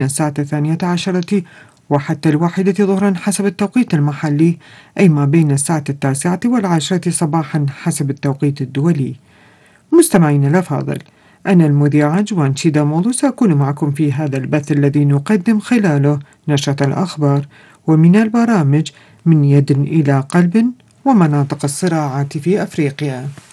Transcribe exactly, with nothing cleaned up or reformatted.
الساعة الثانية عشرة وحتى الواحدة ظهرا حسب التوقيت المحلي، أي ما بين الساعة التاسعة والعاشرة صباحا حسب التوقيت الدولي. مستمعين الأفاضل، أنا المذيعة جوان شيدا مولو سأكون معكم في هذا البث الذي نقدم خلاله نشرة الأخبار ومن البرامج من يد إلى قلب ومناطق الصراعات في أفريقيا.